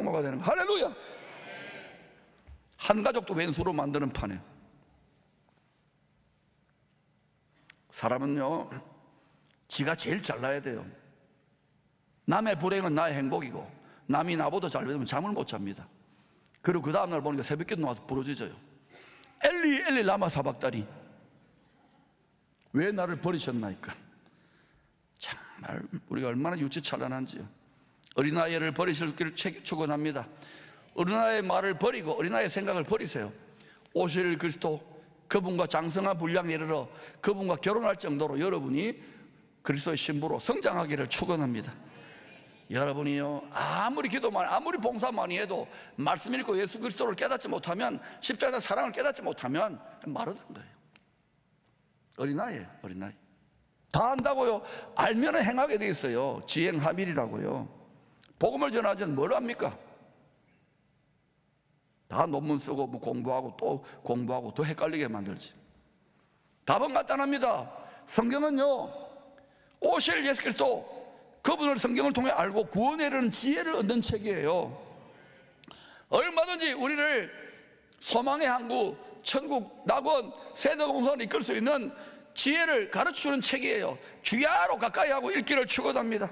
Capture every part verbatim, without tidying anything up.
장모가 되는 거예요. 할렐루야. 한 가족도 왼수로 만드는 판에. 사람은요, 지가 제일 잘나야 돼요. 남의 불행은 나의 행복이고 남이 나보다 잘 되면 잠을 못 잡니다. 그리고 그 다음날 보니까 새벽기도 나와서 부러져져요. 엘리 엘리 라마 사박다니, 왜 나를 버리셨나이까. 정말 우리가 얼마나 유치찬란한지요. 어린아이를 버리실 길을 축원합니다. 어린아이의 말을 버리고 어린아이의 생각을 버리세요. 오실 그리스도, 그분과 장성한 분량에 이르러 그분과 결혼할 정도로 여러분이 그리스도의 신부로 성장하기를 축원합니다. 여러분이요, 아무리 기도 많이, 아무리 봉사 많이 해도 말씀 읽고 예수 그리스도를 깨닫지 못하면, 십자가의 사랑을 깨닫지 못하면 마르던 거예요. 어린아이예요, 어린아이. 다 안다고요? 알면 행하게 돼 있어요. 지행하밀이라고요. 복음을 전하자면 뭘 합니까? 다 논문 쓰고 뭐 공부하고 또 공부하고 더 헷갈리게 만들지. 답은 간단합니다. 성경은요, 오실 예수 그리스도, 그분을 성경을 통해 알고 구원에 이르는 지혜를 얻는 책이에요. 얼마든지 우리를 소망의 항구, 천국, 낙원, 세대공선을 이끌 수 있는 지혜를 가르치는 책이에요. 주야로 가까이 하고 읽기를 축원합니다.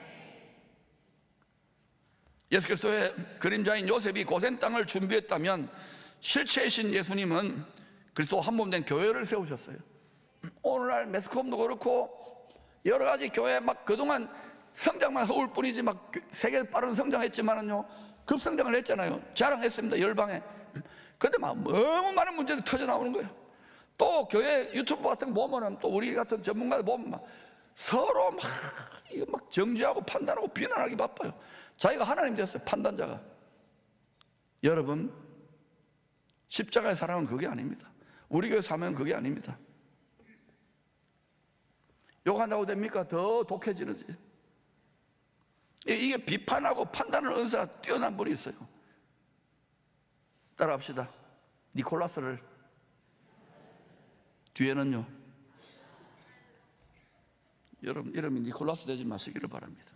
예수 그리스도의 그림자인 요셉이 고센 땅을 준비했다면, 실체이신 예수님은 그리스도 한 몸 된 교회를 세우셨어요. 오늘날 매스컴도 그렇고 여러 가지 교회 막 그동안 성장만 해올 뿐이지 막 세계 빠른 성장했지만은요, 급성장을 했잖아요. 자랑했습니다, 열방에. 근데 막 너무 많은 문제들이 터져 나오는 거예요. 또 교회 유튜브 같은 거 보면은, 또 우리 같은 전문가들 보면 막 서로 막 이거 막 정죄하고 판단하고 비난하기 바빠요. 자기가 하나님 됐어요, 판단자가. 여러분, 십자가의 사랑은 그게 아닙니다. 우리 교회 사명은 그게 아닙니다. 욕한다고 됩니까? 더 독해지는지. 이게 비판하고 판단하는 은사가 뛰어난 분이 있어요. 따라합시다. 니콜라스를. 뒤에는요, 여러분 이름이 니콜라스 되지 마시기를 바랍니다.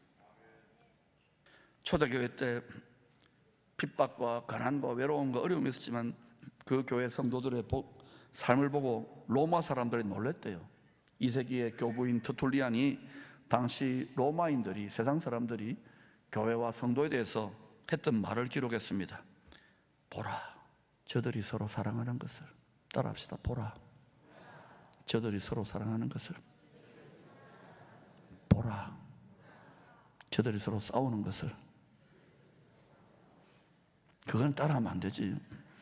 초대교회 때 핍박과 가난과 외로움과 어려움이 있었지만 그 교회 성도들의 삶을 보고 로마 사람들이 놀랬대요. 이 세기의 교부인 터툴리안이 당시 로마인들이, 세상 사람들이 교회와 성도에 대해서 했던 말을 기록했습니다. 보라, 저들이 서로 사랑하는 것을. 따라합시다. 보라, 저들이 서로 사랑하는 것을. 보라, 저들이 서로 싸우는 것을. 그건 따라하면 안 되지.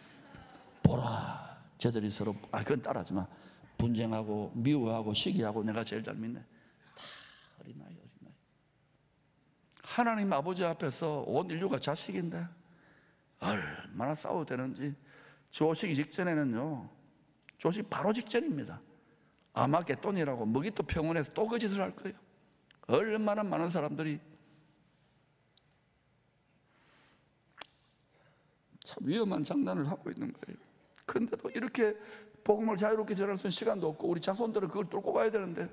보라, 저들이 서로, 아, 그건 따라하지 마. 분쟁하고 미워하고 시기하고. 내가 제일 잘 믿네. 다 어린아이, 어린아이. 하나님 아버지 앞에서 온 인류가 자식인데 얼마나 싸워도 되는지. 주오시기 직전에는요, 주오시기 바로 직전입니다. 아마겟돈이라고 먹이또 평원에서 또 그 짓을 할 거예요. 얼마나 많은 사람들이. 참 위험한 장난을 하고 있는 거예요. 근데도 이렇게 복음을 자유롭게 전할 수 있는 시간도 없고 우리 자손들은 그걸 뚫고 가야 되는데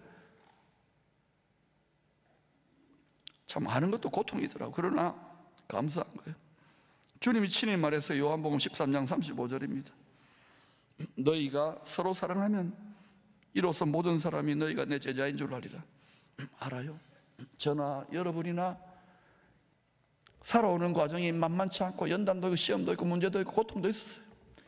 참 하는 것도 고통이더라고요. 그러나 감사한 거예요. 주님이 친히 말했어요. 요한복음 십삼 장 삼십오 절입니다. 너희가 서로 사랑하면 이로써 모든 사람이 너희가 내 제자인 줄 알리라. 알아요? 저나 여러분이나 살아오는 과정이 만만치 않고 연단도 있고 시험도 있고 문제도 있고 고통도 있었어요.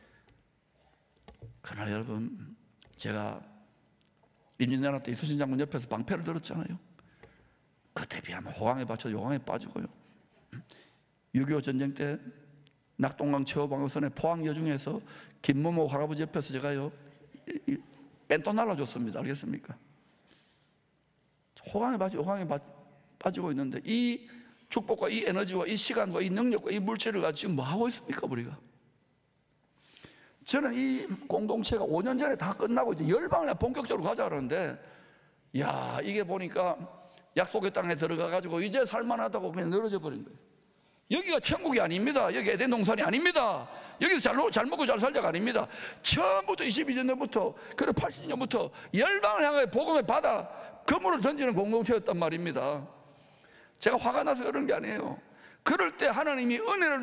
그러나 여러분, 제가 임진왜란 때 이순신 장군 옆에서 방패를 들었잖아요. 그때 비하면 호강에 받쳐 요강에 빠지고요. 육이오 전쟁 때 낙동강 최후방어선의 포항 여중에서 김모모 할아버지 옆에서 제가요 뺀돈 날라줬습니다. 알겠습니까? 호강에 빠지고 호강에 빠지고 있는데 이 축복과 이 에너지와 이 시간과 이 능력과 이 물질을 가지고 지금 뭐 하고 있습니까, 우리가? 저는 이 공동체가 오 년 전에 다 끝나고 이제 열방을 본격적으로 가자 그러는데, 야, 이게 보니까 약속의 땅에 들어가 가지고 이제 살만하다고 그냥 늘어져 버린 거예요. 여기가 천국이 아닙니다. 여기 에덴 동산이 아닙니다. 여기서 잘, 잘 먹고 잘 살자가 아닙니다. 처음부터 이십이 년부터 그래 팔십 년부터 열방을 향해 복음의 바다 그물을 던지는 공동체였단 말입니다. 제가 화가 나서 그런 게 아니에요. 그럴 때 하나님이 은혜를